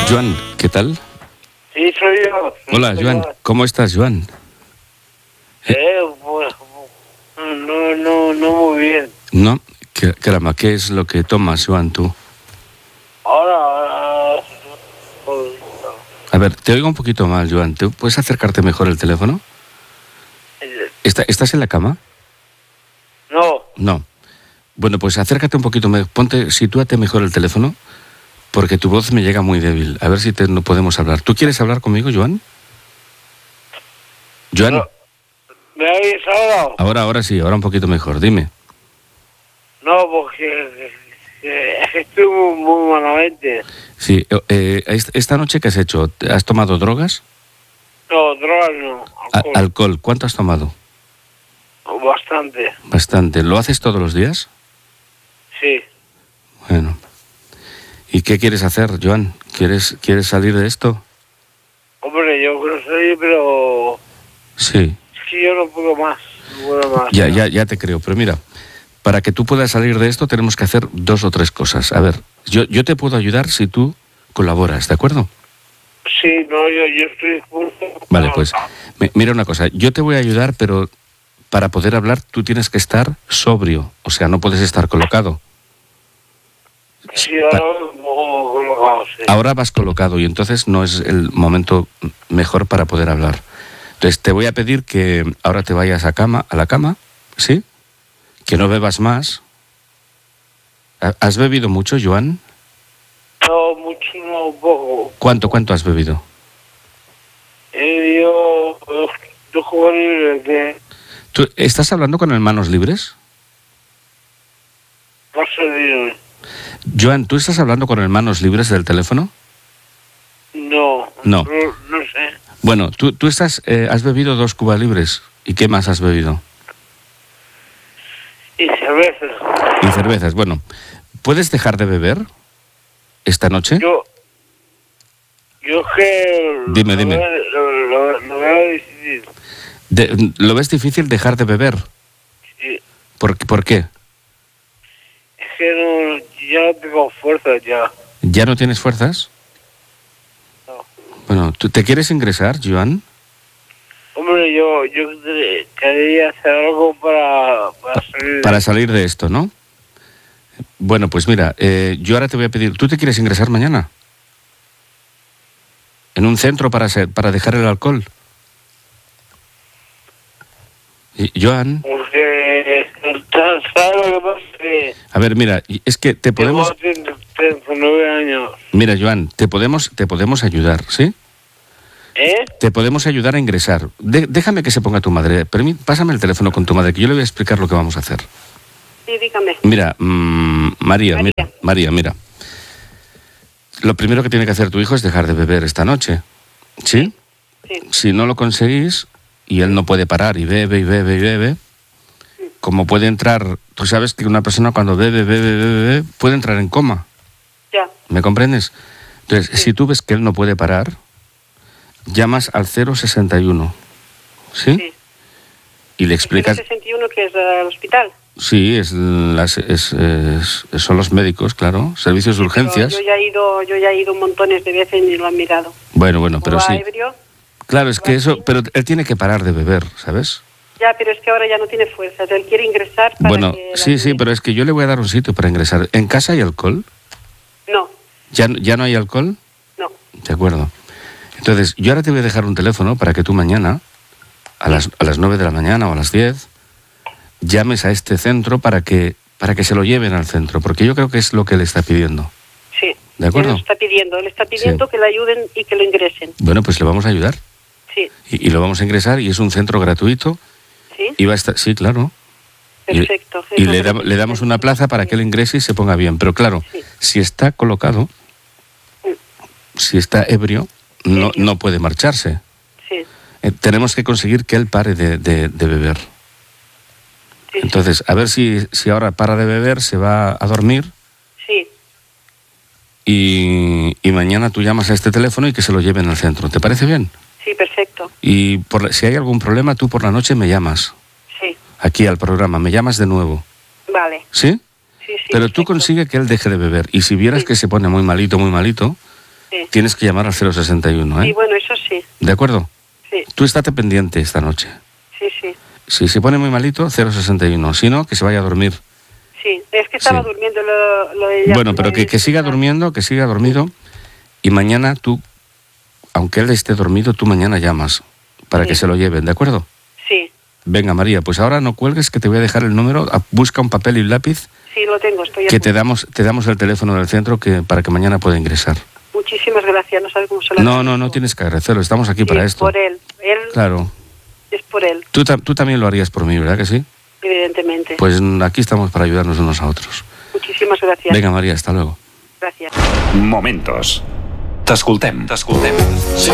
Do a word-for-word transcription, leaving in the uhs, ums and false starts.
Joan, ¿qué tal? Sí, soy yo. Hola, Joan. ¿Cómo estás, Joan? Eh, pues, no, no, no muy bien. No, ¿Qué, caramba, ¿qué es lo que tomas, Joan, tú? Ahora, ahora, pues, A ver, te oigo un poquito mal, Joan. ¿Te puedes acercarte mejor el teléfono? eh, ¿Está- ¿Estás en la cama? no, No. Bueno, pues acércate un poquito, me- ponte, sitúate mejor el teléfono, porque tu voz me llega muy débil. A ver si te, no podemos hablar. ¿Tú quieres hablar conmigo, Joan? Joan, no. ¿Me habéis hablado? ahora, ahora sí, ahora un poquito mejor. Dime. No, porque eh, estoy muy, muy malamente. Sí, eh, eh, esta noche, ¿qué has hecho? ¿Has tomado drogas? No, drogas no, A- alcohol. alcohol, ¿cuánto has tomado? Bastante, Bastante. ¿Lo haces todos los días? sí. Bueno. ¿Y qué quieres hacer, Joan? ¿Quieres, ¿Quieres salir de esto? Hombre, yo quiero salir, pero Sí, es que yo no puedo más. No puedo más. ya, ya, ya te creo. Pero mira, para que tú puedas salir de esto tenemos que hacer dos o tres cosas. A ver, yo, yo te puedo ayudar si tú colaboras, ¿de acuerdo? Sí, no, yo, yo estoy dispuesto. Vale, pues mi- mira una cosa. Yo te voy a ayudar, pero para poder hablar tú tienes que estar sobrio. O sea, no puedes estar colocado. Sí, ahora un poco colocado, sí. Ahora vas colocado y entonces no es el momento mejor para poder hablar. Entonces te voy a pedir que ahora te vayas a cama, a la cama, ¿sí? Que no bebas más. ¿Ha- ¿Has bebido mucho, Joan? No, mucho, no, poco. ¿Cuánto, cuánto has bebido? Eh, yo, dos, dos jugadores de ¿Tú estás hablando con el manos libres? no servirme. Joan, ¿tú estás hablando con el manos libres del teléfono? No, No. no, no sé. Bueno, tú, tú estás, eh, has bebido dos cubas libres. ¿Y qué más has bebido? Y cerveza. Y cervezas. Bueno, ¿puedes dejar de beber esta noche? Yo, yo es que... Dime, lo dime. Veo, lo, lo, lo veo difícil. De- ¿Lo ves difícil dejar de beber? Sí. ¿Por, ¿Por qué? Es que no, ya no tengo fuerza ya. ¿Ya no tienes fuerzas? No. Bueno, ¿tú te quieres ingresar, Joan? Hombre, yo, yo quer- quería hacer algo para, para salir. Para salir de esto, ¿no? Bueno, pues mira, eh, yo ahora te voy a pedir... ¿Tú te quieres ingresar mañana? ¿En un centro para, ser- para dejar el alcohol? Y- Joan, Porque, ¿sabes lo que pasa? Que a ver, mira, y es que te podemos... tengo treinta y nueve años. Mira, Joan, te podemos, te podemos ayudar, ¿sí? ¿Eh? Te podemos ayudar a ingresar. De- déjame que se ponga tu madre. Permí- pásame el teléfono con tu madre, que yo le voy a explicar lo que vamos a hacer. Sí, dígame. Mira, mm, María, María. mira, María, mira. Lo primero que tiene que hacer tu hijo es dejar de beber esta noche. ¿Sí? Sí. Si no lo conseguís y él no puede parar y bebe y bebe y bebe, como puede entrar, tú sabes que una persona cuando bebe, bebe, bebe, bebe, puede entrar en coma. Ya. ¿Me comprendes? Entonces, Sí. si tú ves que él no puede parar, llamas al cero sesenta y uno. ¿Sí? Sí. Y le ¿El explicas... sesenta y uno que es al hospital? Sí, es las, es, es- son los médicos, claro, servicios de Sí, pero urgencias. Yo ya he ido, yo ya he ido montones de veces y lo han mirado. Bueno, bueno, pero ¿O va sí. ebrio? Claro, es que va eso, así. pero él tiene que parar de beber, ¿sabes? Ya, pero es que ahora ya no tiene fuerzas. Él quiere ingresar para Bueno, que la sí, sí, ayuden. pero es que yo le voy a dar un sitio para ingresar. ¿En casa hay alcohol? No, ¿Ya, ya no hay alcohol? no. De acuerdo. Entonces, yo ahora te voy a dejar un teléfono para que tú mañana, a las, a las nueve de la mañana o a las diez, llames a este centro para que, para que se lo lleven al centro, porque yo creo que es lo que le está pidiendo. Sí. ¿De acuerdo? Él está pidiendo, él está pidiendo Sí. que le ayuden y que lo ingresen. Bueno, pues le vamos a ayudar Sí, y, y lo vamos a ingresar y es un centro gratuito sí. y va a estar, sí, claro. Y- Perfecto. Y Eso le, es da- lo que le damos una plaza para que él ingrese y se ponga bien. Pero claro, Sí. si está colocado, si está ebrio, no, Ebrio. no puede marcharse. Sí, Eh, tenemos que conseguir que él pare de, de- de beber. sí, Entonces, a ver si, si ahora para de beber, se va a dormir sí. y, y mañana tú llamas a este teléfono y que se lo lleven al centro. ¿Te parece bien? Sí, perfecto. Y por, la- si hay algún problema, tú por la noche me llamas Sí, aquí al programa, me llamas de nuevo. vale. ¿Sí? Sí, sí, Pero tú perfecto. consigue que él deje de beber. Y si vieras Sí. que se pone muy malito, muy malito, Sí. tienes que llamar al cero sesenta y uno, ¿eh? Sí, bueno, eso sí. ¿De acuerdo? Sí, Tú estate pendiente esta noche. sí, sí. Si se pone muy malito, cero sesenta y uno. Si no, que se vaya a dormir. Sí, es que estaba Sí. durmiendo lo, lo de ella. Bueno, pero que, que siga durmiendo, que siga dormido. Y mañana tú, aunque él esté dormido, tú mañana llamas para Sí. que se lo lleven, ¿de acuerdo? Sí, Venga, María, pues ahora no cuelgues, que te voy a dejar el número. a- Busca un papel y un lápiz, sí, lo tengo, estoy que te apuntando. damos, te damos el teléfono del centro que, para que mañana pueda ingresar. Muchísimas gracias, no sabe cómo se lo No, no, agradezco. no tienes que agradecerlo, estamos aquí Sí, para es esto. por él. Él Claro. es por él, Tú, ta- tú también lo harías por mí, ¿verdad que sí? evidentemente. Pues mm, aquí estamos para ayudarnos unos a otros. Muchísimas gracias. Venga, María, hasta luego. Gracias. Momentos. T'escoltem. T'escoltem.